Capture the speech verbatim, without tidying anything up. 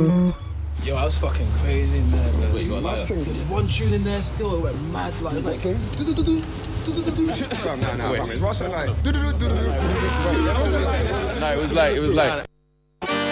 Yo, I was fucking crazy in there, man. Wait, you got like There was one tune in there still, it went mad. Like, it was like, do-do-do-do, do-do-do-do. No, no, no, Wait. fam, it's Russell like. No, it was like, it was like.